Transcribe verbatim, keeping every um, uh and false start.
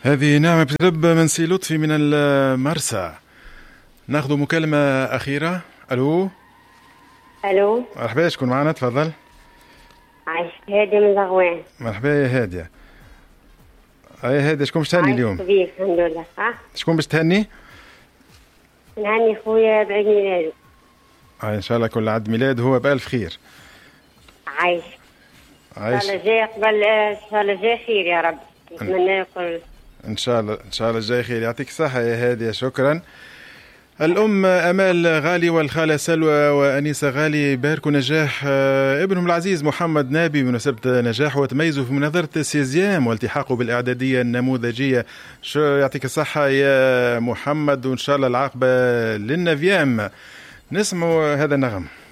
هذه نعمة بتلب من سي لطفي من المرسى. ناخذ مكالمة أخيرة. ألو ألو مرحبا، شكون معنا؟ تفضل. عايش هادية من زغوان. مرحبا يا هادية. أي هادية، شكون باش تهني اليوم؟ عايش الحمد لله. ها شكون باش تهني؟ نهني خويا بعيد ميلاده. آه إن شاء الله كل عيد ميلاد هو بألف خير. عايش عايش. إن شاء الله جاي قبل، إن شاء الله جاي خير يا رب. نتمنى يكون إن شاء الله إن شاء الله جاي خير. يعطيك الصحة يا هادية، شكرا. الأم أمال غالي والخالة سلوى وأنيسة غالي باركوا نجاح ابنهم العزيز محمد نابي بمناسبة نجاحه وتميزه في مناظرة السيزيام والتحاقه بالإعدادية النموذجية. شو يعطيك الصحة يا محمد، وإن شاء الله العاقبة للنفيام. نسمع هذا النغم.